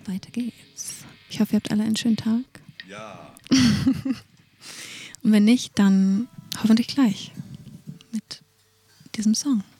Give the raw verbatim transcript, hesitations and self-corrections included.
weiter geht's. Ich hoffe, ihr habt alle einen schönen Tag. Ja. Und wenn nicht, dann hoffentlich gleich mit diesem Song.